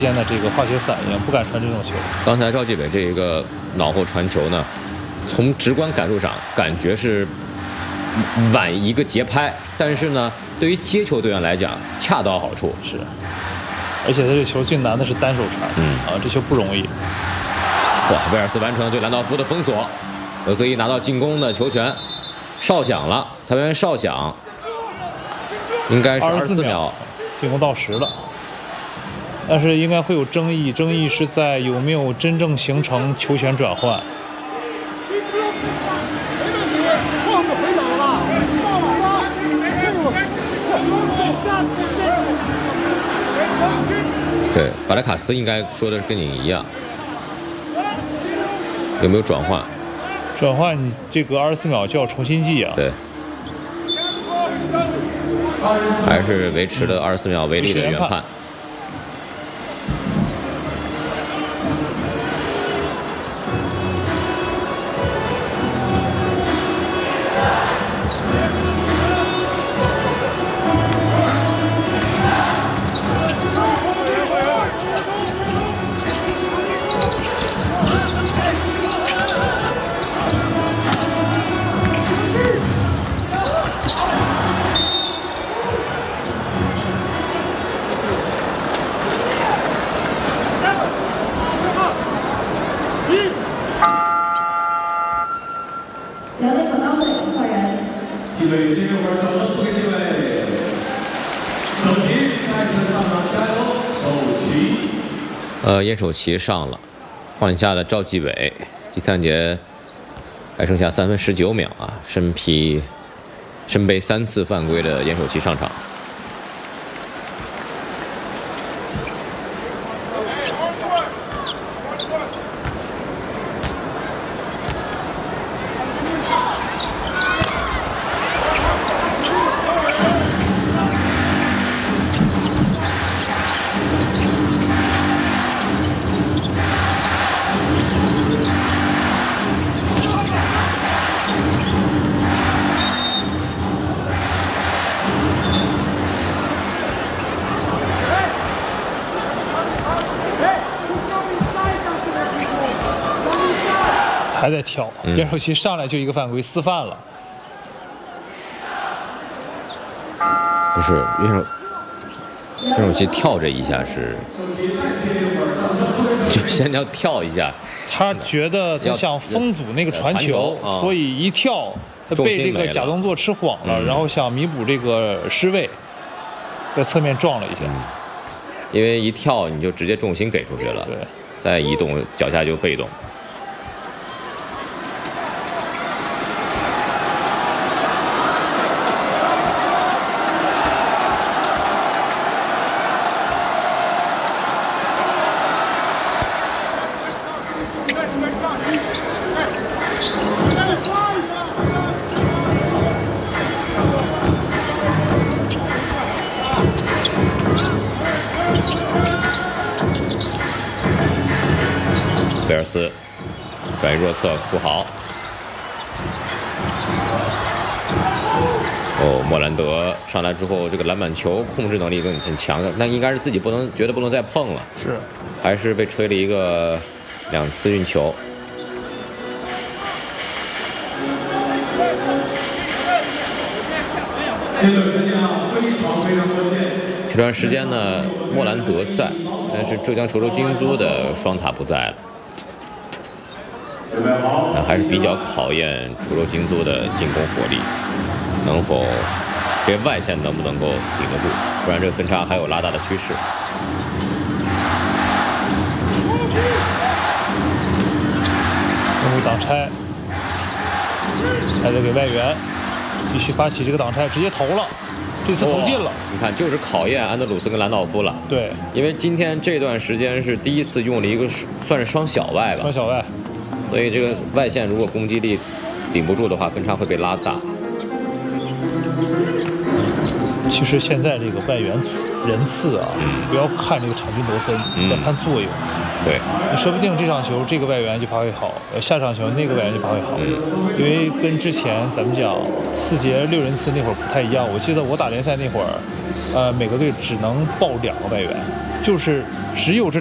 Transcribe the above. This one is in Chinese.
间的这个化学反应，不敢传这种球。 刚才赵继伟这一个脑后传球呢，从直观感受上感觉是晚一个节拍，但是呢，对于接球队员来讲恰到好处。 是，而且他这球最难的是单手传，这球不容易。 哇，威尔斯完成了对兰道夫的封锁，德泽伊拿到进攻的球权，哨响了，裁判员哨响，应该是24秒， 进攻到10了。但是应该会有争议，争议是在有没有真正形成球权转换。 对，巴莱卡斯应该说的跟你一样，有没有转换？ 转换你这个24秒就要重新计啊。 对，还是维持了24秒为例的原判。 继位新六分，掌声送给继位。首旗再次上场，加油！首旗。 燕守齐上了，换下了赵继伟。第3节还剩下3分19秒啊！身背3次犯规的燕守齐上场。 还在跳，燕守齐上来就一个犯规，4犯了。 不是燕守齐跳这一下是，就先要跳一下。 他觉得他想封阻那个传球，所以一跳，他被这个假动作吃晃了，然后想弥补这个失位，在侧面撞了一下。 因为一跳你就直接重心给出去了， 对， 再移动脚下就被动。贝尔斯转移弱侧，富豪。莫兰德上来之后，这个篮板球控制能力很强的，那应该是自己觉得不能再碰了， 是， 还是被吹了一个2次运球。这段时间呢，莫兰德在，但是浙江稠州金租的双塔不在了。还是比较考验稠州金租的进攻火力，能否这外线能不能够顶得住，不然这个分差还有拉大的趋势。 中路挡拆，还得给外援继续发起这个挡拆，直接投了，这次投进了。 你看，就是考验安德鲁斯跟兰道夫了。 对， 因为今天这段时间是第一次用了一个算是双小外吧。 双小外。 所以这个外线如果攻击力顶不住的话，分差会被拉大。 其实现在这个外援人次啊，不要看这个场均得分，要看作用。 对， 你说不定这场球这个外援就发挥好，下场球那个外援就发挥好。因为跟之前咱们讲4节6人次那会儿不太一样。我记得我打联赛那会儿，每个队只能报2个外援。 就是只有这